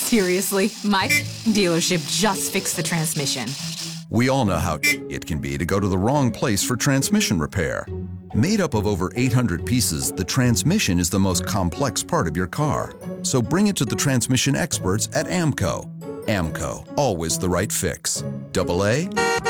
Seriously, my dealership just fixed the transmission. We all know how it can be to go to the wrong place for transmission repair. Made up of over 800 pieces, the transmission is the most complex part of your car. So bring it to the transmission experts at AMCO. AMCO, always the right fix. AA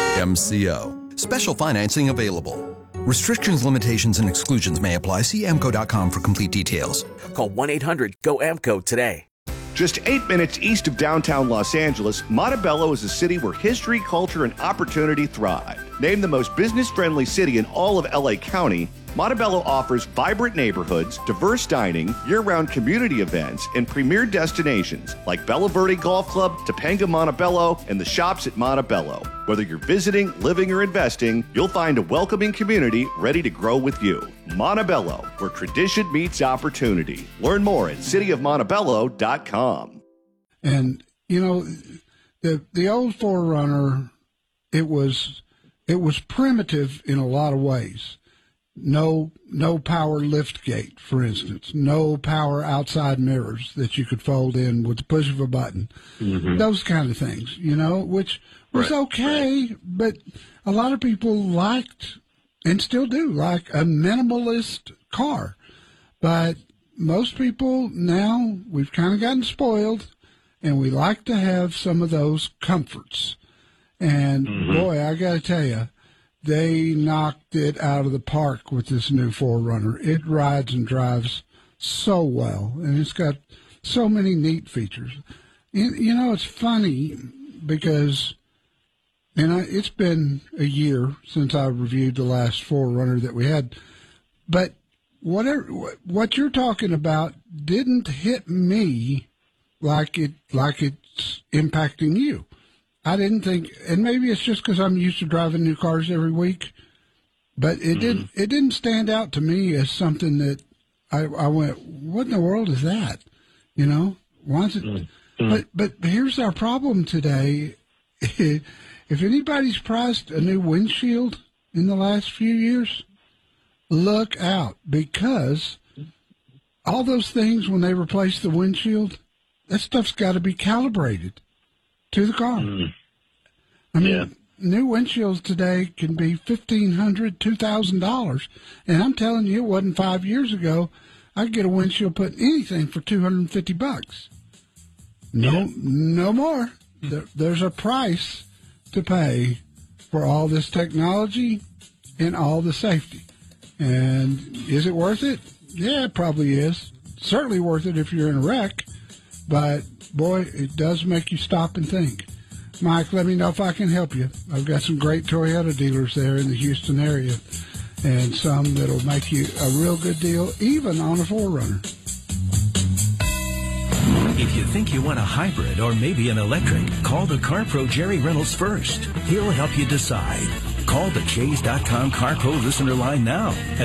MCO. Special financing available. Restrictions, limitations, and exclusions may apply. See AMCO.com for complete details. Call 1-800-GO-AMCO today. Just 8 minutes east of downtown Los Angeles, Montebello is a city where history, culture, and opportunity thrive. Named the most business-friendly city in all of LA County, Montebello offers vibrant neighborhoods, diverse dining, year-round community events, and premier destinations like Bella Verde Golf Club, Topanga Montebello, and the shops at Montebello. Whether you're visiting, living, or investing, you'll find a welcoming community ready to grow with you. Montebello, where tradition meets opportunity. Learn more at cityofmontebello.com. And, you know, the old 4Runner, it was primitive in a lot of ways. No power lift gate, for instance. No power outside mirrors that you could fold in with the push of a button. Mm-hmm. Those kind of things, you know, which was okay, but a lot of people liked, and still do, like a minimalist car. But most people now, we've kind of gotten spoiled, and we like to have some of those comforts. And, boy, I got to tell you, they knocked it out of the park with this new 4Runner. It rides and drives so well, and it's got so many neat features. You know, it's funny because, it's been a year since I reviewed the last 4Runner that we had, but what you're talking about didn't hit me like it's impacting you. I didn't think, and maybe it's just because I'm used to driving new cars every week, but it didn't stand out to me as something that I went, what in the world is that? You know, why is it? But here's our problem today. If anybody's priced a new windshield in the last few years, look out, because all those things, when they replace the windshield, that stuff's got to be calibrated to the car. I mean, new windshields today can be $1,500, $2,000, and I'm telling you, it wasn't 5 years ago. I could get a windshield put in anything for $250. No more. There's a price to pay for all this technology and all the safety. And is it worth it? Yeah, it probably is. Certainly worth it if you're in a wreck. But, boy, it does make you stop and think. Mike, let me know if I can help you. I've got some great Toyota dealers there in the Houston area, and some that'll make you a real good deal, even on a 4Runner. If you think you want a hybrid or maybe an electric, call the CarPro Jerry Reynolds first. He'll help you decide. Call the Chase.com CarPro listener line now at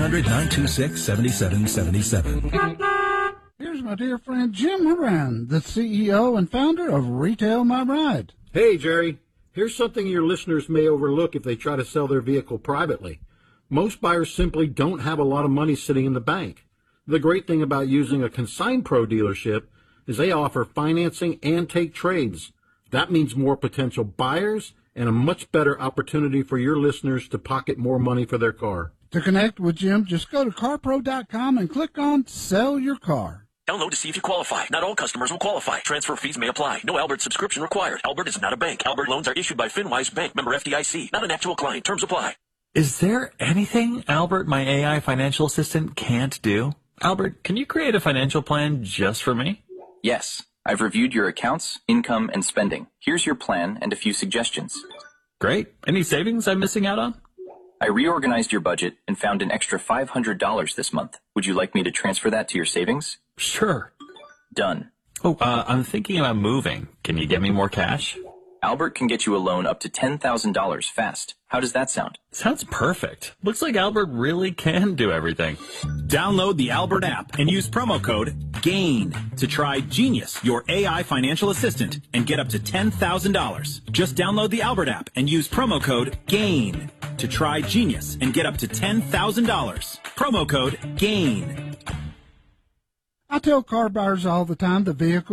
1-800-926-7777. Here's my dear friend Jim Moran, the CEO and founder of Retail My Ride. Hey, Jerry. Here's something your listeners may overlook if they try to sell their vehicle privately. Most buyers simply don't have a lot of money sitting in the bank. The great thing about using a Consign Pro dealership is they offer financing and take trades. That means more potential buyers and a much better opportunity for your listeners to pocket more money for their car. To connect with Jim, just go to carpro.com and click on Sell Your Car. Download to see if you qualify. Not all customers will qualify. Transfer fees may apply. No Albert subscription required. Albert is not a bank. Albert loans are issued by FinWise Bank, member FDIC. Not an actual client. Terms apply. Is there anything Albert, my AI financial assistant, can't do? Albert, can you create a financial plan just for me? Yes. I've reviewed your accounts, income, and spending. Here's your plan and a few suggestions. Great. Any savings I'm missing out on? I reorganized your budget and found an extra $500 this month. Would you like me to transfer that to your savings? Sure. Done. Oh, I'm thinking about moving. Can you get me more cash? Albert can get you a loan up to $10,000 fast. How does that sound? Sounds perfect. Looks like Albert really can do everything. Download the Albert app and use promo code GAIN to try Genius, your AI financial assistant, and get up to $10,000. Just download the Albert app and use promo code GAIN to try Genius and get up to $10,000. Promo code GAIN. I tell car buyers all the time the vehicle